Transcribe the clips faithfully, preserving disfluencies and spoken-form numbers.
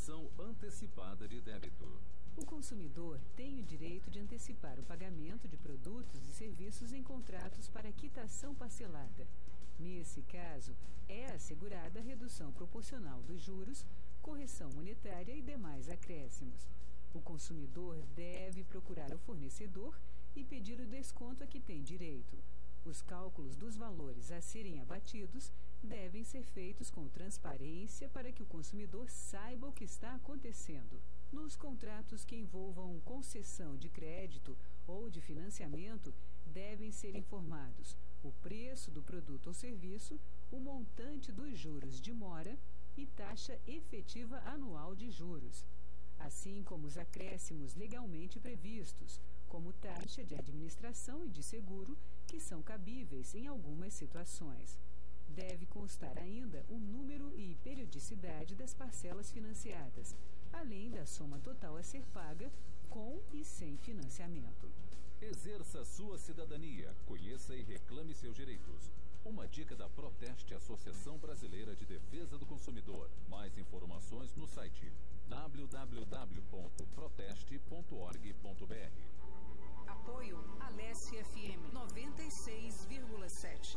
quitação antecipada de débito. O consumidor tem o direito de antecipar o pagamento de produtos e serviços em contratos para quitação parcelada. Nesse caso, é assegurada a redução proporcional dos juros, correção monetária e demais acréscimos. O consumidor deve procurar o fornecedor e pedir o desconto a que tem direito. Os cálculos dos valores a serem abatidos devem ser feitos com transparência para que o consumidor saiba o que está acontecendo. Nos contratos que envolvam concessão de crédito ou de financiamento, devem ser informados o preço do produto ou serviço, o montante dos juros de mora e taxa efetiva anual de juros, assim como os acréscimos legalmente previstos, como taxa de administração e de seguro, que são cabíveis em algumas situações. Deve constar ainda o número e periodicidade das parcelas financiadas, além da soma total a ser paga, com e sem financiamento. Exerça sua cidadania, conheça e reclame seus direitos. Uma dica da Proteste, Associação Brasileira de Defesa do Consumidor. Mais informações no site w w w ponto proteste ponto org ponto b r. Apoio Alesse F M noventa e seis vírgula sete.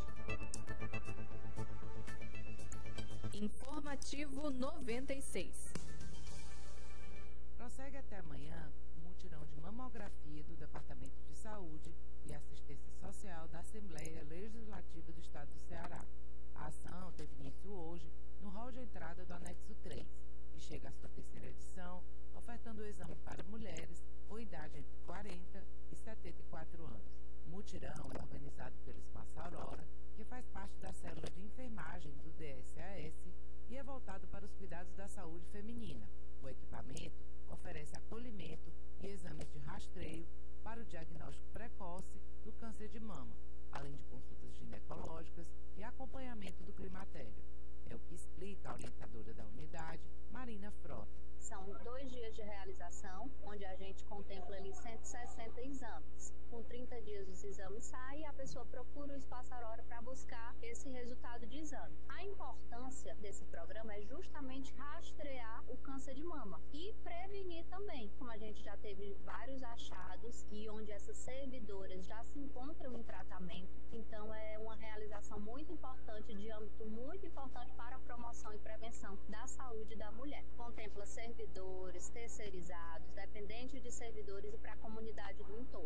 Informativo noventa e seis. Prossegue até amanhã o mutirão de mamografia do Departamento de Saúde e Assistência Social da Assembleia Legislativa do Estado do Ceará. A ação teve início hoje no hall de entrada do anexo três e chega à sua terceira edição, ofertando o exame para mulheres com idade entre quarenta e setenta e quatro anos. O mutirão é organizado pelo Espaço Aurora, que faz parte da célula de enfermagem do D S A S e é voltado para os cuidados da saúde feminina. O equipamento oferece acolhimento e exames de rastreio para o diagnóstico precoce do câncer de mama, além de consultas ginecológicas e acompanhamento do climatério. É o que explica a orientadora da unidade, Marina Frota. São dois dias de realização, onde a gente contempla ali cento e sessenta exames. Com trinta dias os exames saem e a pessoa procura o Espaço Aurora para buscar esse resultado de exame. A importância desse programa é justamente rastrear o câncer de mama e prevenir também, como a gente já teve vários achados e onde essas servidoras já se encontram em tratamento. Então é uma realização muito importante, de âmbito muito importante para a promoção e prevenção da saúde da mulher. Contempla servidores, terceirizados, dependentes de servidores e para a comunidade do entorno.